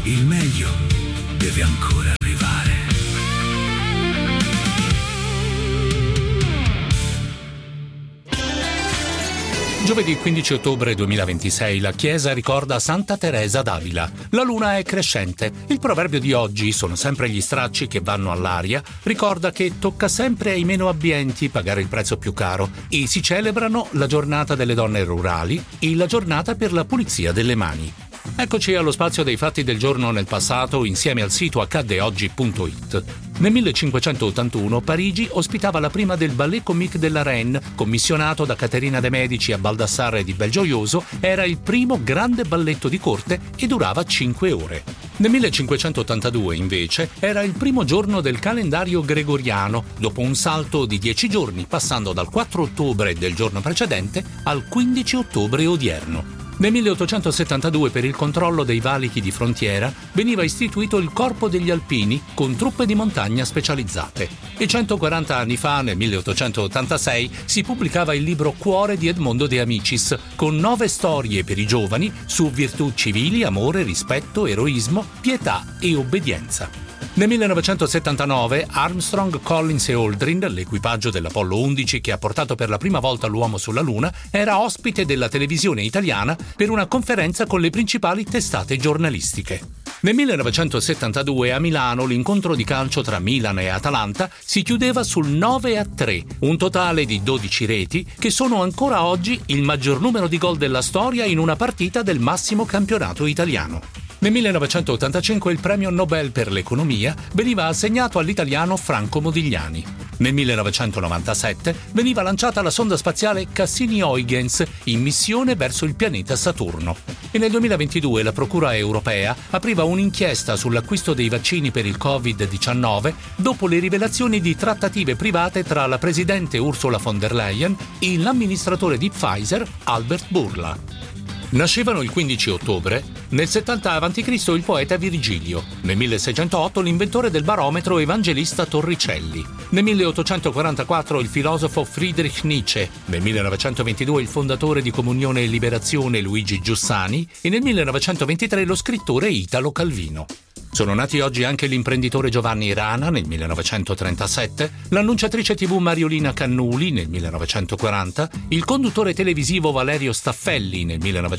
Il meglio deve ancora arrivare. Giovedì 15 ottobre 2026 la Chiesa ricorda Santa Teresa d'Avila. La luna è crescente. Il proverbio di oggi, sono sempre gli stracci che vanno all'aria, ricorda che tocca sempre ai meno abbienti pagare il prezzo più caro e si celebrano la giornata delle donne rurali e la giornata per la pulizia delle mani. Eccoci allo spazio dei fatti del giorno nel passato insieme al sito accaddeoggi.it. Nel 1581 Parigi ospitava la prima del Ballet Comique de la Reine, commissionato da Caterina de' Medici a Baldassarre di Belgioioso. Era il primo grande balletto di corte e durava 5 ore. Nel 1582, invece, era il primo giorno del calendario gregoriano, dopo un salto di 10 giorni, passando dal 4 ottobre del giorno precedente al 15 ottobre odierno. Nel 1872, per il controllo dei valichi di frontiera, veniva istituito il Corpo degli Alpini con truppe di montagna specializzate. E 140 anni fa, nel 1886, si pubblicava il libro Cuore di Edmondo de Amicis, con 9 storie per i giovani su virtù civili, amore, rispetto, eroismo, pietà e obbedienza. Nel 1979 Armstrong, Collins e Aldrin, l'equipaggio dell'Apollo 11 che ha portato per la prima volta l'uomo sulla Luna, era ospite della televisione italiana per una conferenza con le principali testate giornalistiche. Nel 1972 a Milano l'incontro di calcio tra Milan e Atalanta si chiudeva sul 9-3, un totale di 12 reti che sono ancora oggi il maggior numero di gol della storia in una partita del massimo campionato italiano. Nel 1985 il premio Nobel per l'economia veniva assegnato all'italiano Franco Modigliani. Nel 1997 veniva lanciata la sonda spaziale Cassini-Huygens in missione verso il pianeta Saturno. E nel 2022 la Procura europea apriva un'inchiesta sull'acquisto dei vaccini per il Covid-19 dopo le rivelazioni di trattative private tra la presidente Ursula von der Leyen e l'amministratore di Pfizer Albert Bourla. Nascevano il 15 ottobre, nel 70 a.C. il poeta Virgilio, nel 1608 l'inventore del barometro Evangelista Torricelli, nel 1844 il filosofo Friedrich Nietzsche, nel 1922 il fondatore di Comunione e Liberazione Luigi Giussani e nel 1923 lo scrittore Italo Calvino. Sono nati oggi anche l'imprenditore Giovanni Rana nel 1937, l'annunciatrice TV Mariolina Cannuli nel 1940, il conduttore televisivo Valerio Staffelli nel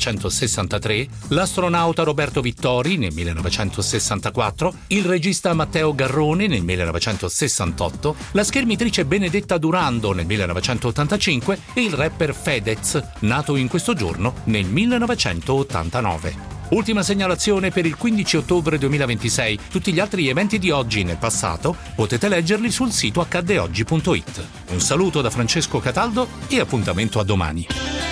1963, l'astronauta Roberto Vittori nel 1964, il regista Matteo Garrone nel 1968, la schermitrice Benedetta Durando nel 1985 e il rapper Fedez, nato in questo giorno nel 1989. Ultima segnalazione per il 15 ottobre 2026. Tutti gli altri eventi di oggi nel passato potete leggerli sul sito accaddeoggi.it. Un saluto da Francesco Cataldo e appuntamento a domani.